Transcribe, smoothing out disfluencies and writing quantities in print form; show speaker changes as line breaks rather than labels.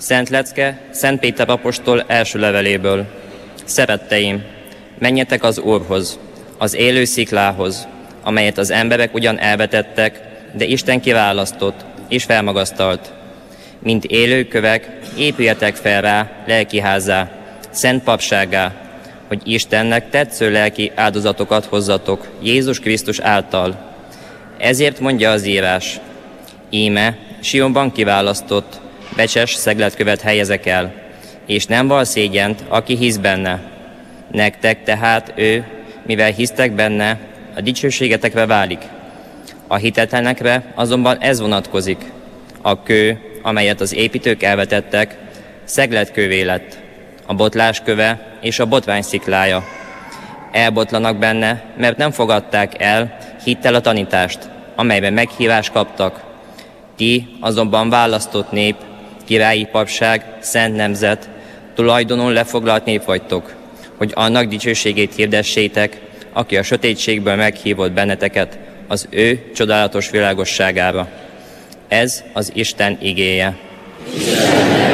Szent lecke Szent Péter apostol első leveléből. Szeretteim, menjetek az Úrhoz, az élő sziklához, amelyet az emberek ugyan elvetettek, de Isten kiválasztott és felmagasztalt. Mint élő kövek, épüljetek fel rá lelkiházá, szent papsággá, hogy Istennek tetsző lelki áldozatokat hozzatok Jézus Krisztus által. Ezért mondja az írás: íme, Sionban kiválasztott, becses szegletkövet helyezek el, és nem val szégyent, aki hisz benne. Nektek tehát ő, mivel hisztek benne, a dicsőségetekre válik. A hitetlenekre azonban ez vonatkozik: a kő, amelyet az építők elvetettek, szegletkővé lett, a botlás köve és a botrány sziklája. Elbotlanak benne, mert nem fogadták el hittel a tanítást, amelyben meghívást kaptak. Ti azonban választott nép, királyi papság, szent nemzet, tulajdonon lefoglalt nép vagytok, hogy annak dicsőségét hirdessétek, aki a sötétségből meghívott benneteket az ő csodálatos világosságára. Ez az Isten igéje.